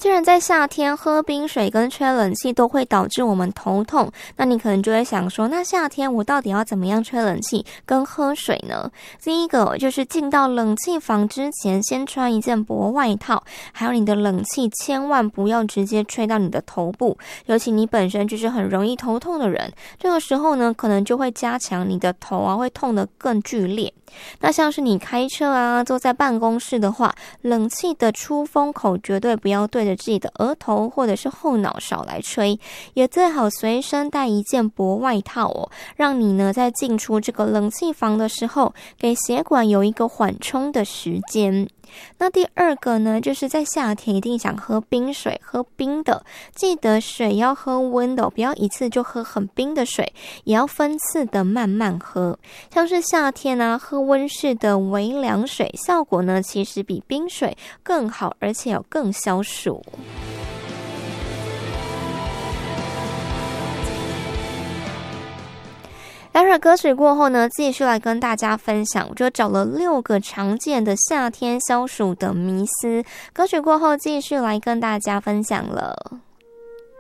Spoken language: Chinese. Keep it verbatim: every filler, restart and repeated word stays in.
既然在夏天喝冰水跟吹冷气都会导致我们头痛，那你可能就会想说，那夏天我到底要怎么样吹冷气跟喝水呢？第一个就是进到冷气房之前先穿一件薄外套，还有你的冷气千万不要直接吹到你的头部，尤其你本身就是很容易头痛的人，这个时候呢可能就会加强你的头啊会痛得更剧烈。那像是你开车啊坐在办公室的话，冷气的出风口绝对不要对着自己的额头或者是后脑勺来吹，也最好随身带一件薄外套哦，让你呢在进出这个冷气房的时候给血管有一个缓冲的时间。那第二个呢，就是在夏天一定想喝冰水，喝冰的，记得水要喝温的，不要一次就喝很冰的水，也要分次的慢慢喝。像是夏天啊，喝温式的微凉水，效果呢其实比冰水更好，而且有更消暑。待会儿歌曲过后呢，继续来跟大家分享，我就找了六个常见的夏天消暑的迷思。歌曲过后继续来跟大家分享了。